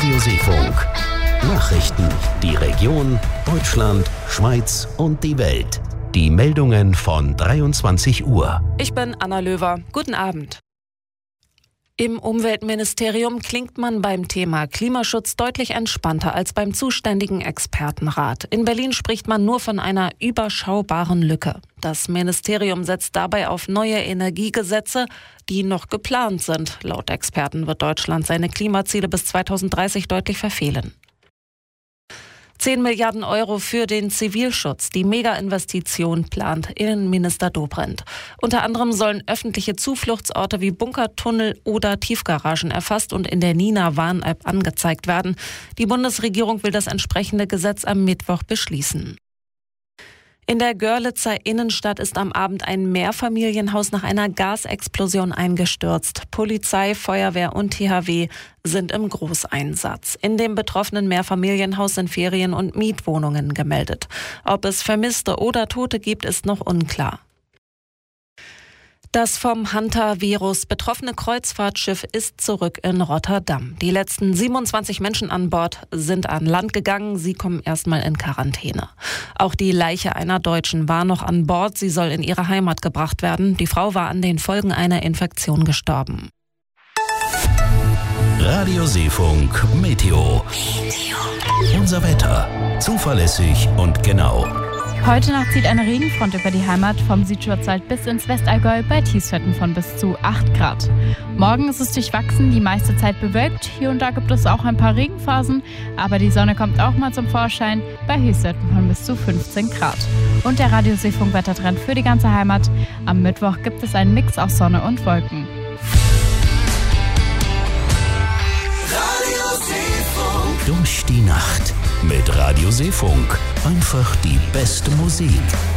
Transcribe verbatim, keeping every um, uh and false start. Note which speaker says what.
Speaker 1: Radio Seefunk. Nachrichten, die Region, Deutschland, Schweiz und die Welt. Die Meldungen von dreiundzwanzig Uhr.
Speaker 2: Ich bin Anna Löwer. Guten Abend. Im Umweltministerium klingt man beim Thema Klimaschutz deutlich entspannter als beim zuständigen Expertenrat. In Berlin spricht man nur von einer überschaubaren Lücke. Das Ministerium setzt dabei auf neue Energiegesetze, die noch geplant sind. Laut Experten wird Deutschland seine Klimaziele bis zweitausenddreißig deutlich verfehlen. zehn Milliarden Euro für den Zivilschutz. Die Mega-Investition plant Innenminister Dobrindt. Unter anderem sollen öffentliche Zufluchtsorte wie Bunkertunnel oder Tiefgaragen erfasst und in der Nina-Warn-App angezeigt werden. Die Bundesregierung will das entsprechende Gesetz am Mittwoch beschließen. In der Görlitzer Innenstadt ist am Abend ein Mehrfamilienhaus nach einer Gasexplosion eingestürzt. Polizei, Feuerwehr und T H W sind im Großeinsatz. In dem betroffenen Mehrfamilienhaus sind Ferien- und Mietwohnungen gemeldet. Ob es Vermisste oder Tote gibt, ist noch unklar. Das vom Hantavirus betroffene Kreuzfahrtschiff ist zurück in Rotterdam. Die letzten siebenundzwanzig Menschen an Bord sind an Land gegangen. Sie kommen erstmal in Quarantäne. Auch die Leiche einer Deutschen war noch an Bord. Sie soll in ihre Heimat gebracht werden. Die Frau war an den Folgen einer Infektion gestorben.
Speaker 1: Radio Seefunk Meteo. Meteo. Unser Wetter. Zuverlässig und genau.
Speaker 3: Heute Nacht zieht eine Regenfront über die Heimat vom Südschwarzwald bis ins Westallgäu bei Tiefsvetten von bis zu acht Grad. Morgen ist es durchwachsen, die meiste Zeit bewölkt. Hier und da gibt es auch ein paar Regenphasen, aber die Sonne kommt auch mal zum Vorschein bei Höchstwerten von bis zu fünfzehn Grad. Und der Radio Seefunk Wettertrend für die ganze Heimat. Am Mittwoch gibt es einen Mix aus Sonne und Wolken.
Speaker 1: Radio Seefunk. Durch die Nacht mit Radio Seefunk. Einfach die beste Musik.